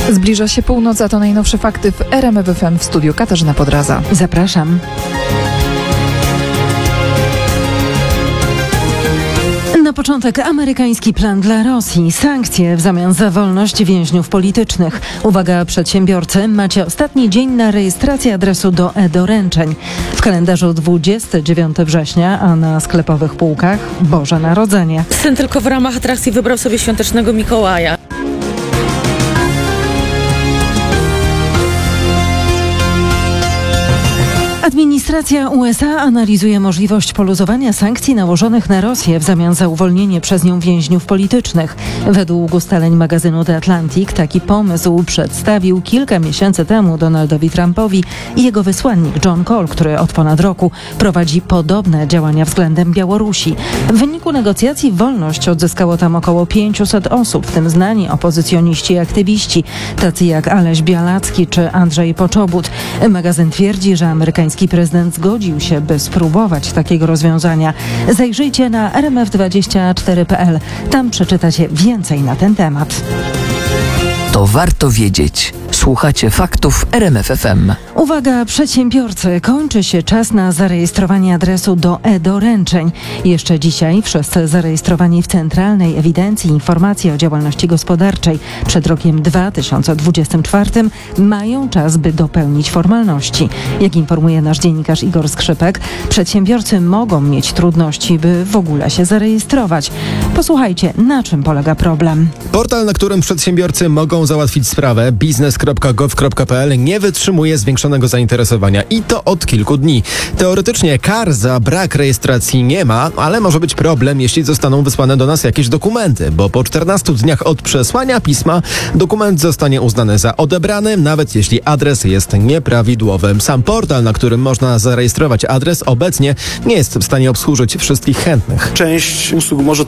Zbliża się północ, a to najnowsze fakty w RMF FM. W studiu Katarzyna Podraza. Zapraszam. Na początek amerykański plan dla Rosji. Sankcje w zamian za wolność więźniów politycznych. Uwaga przedsiębiorcy, macie ostatni dzień na rejestrację adresu do e-doręczeń. W kalendarzu 29 września, a na sklepowych półkach Boże Narodzenie. Syn tylko w ramach atrakcji wybrał sobie świątecznego Mikołaja. Administracja USA analizuje możliwość poluzowania sankcji nałożonych na Rosję w zamian za uwolnienie przez nią więźniów politycznych. Według ustaleń magazynu The Atlantic taki pomysł przedstawił kilka miesięcy temu Donaldowi Trumpowi i jego wysłannik John Cole, który od ponad roku prowadzi podobne działania względem Białorusi. W wyniku negocjacji wolność odzyskało tam około 500 osób, w tym znani opozycjoniści i aktywiści, tacy jak Aleś Białacki czy Andrzej Poczobut. Magazyn twierdzi, że amerykański prezydent zgodził się, by spróbować takiego rozwiązania. Zajrzyjcie na rmf24.pl. Tam przeczytacie więcej na ten temat. To warto wiedzieć. Słuchacie faktów RMF FM. Uwaga przedsiębiorcy, kończy się czas na zarejestrowanie adresu do e-doręczeń. Jeszcze dzisiaj wszyscy zarejestrowani w Centralnej Ewidencji Informacji o Działalności Gospodarczej przed rokiem 2024 mają czas, by dopełnić formalności. Jak informuje nasz dziennikarz Igor Skrzypek, przedsiębiorcy mogą mieć trudności, by w ogóle się zarejestrować. Posłuchajcie, na czym polega problem. Portal, na którym przedsiębiorcy mogą załatwić sprawę, biznes.gov.pl, nie wytrzymuje zwiększonego zainteresowania i to od kilku dni. Teoretycznie kar za brak rejestracji nie ma, ale może być problem, jeśli zostaną wysłane do nas jakieś dokumenty, bo po 14 dniach od przesłania pisma dokument zostanie uznany za odebrany, nawet jeśli adres jest nieprawidłowy. Sam portal, na którym można zarejestrować adres, obecnie nie jest w stanie obsłużyć wszystkich chętnych. Część usług może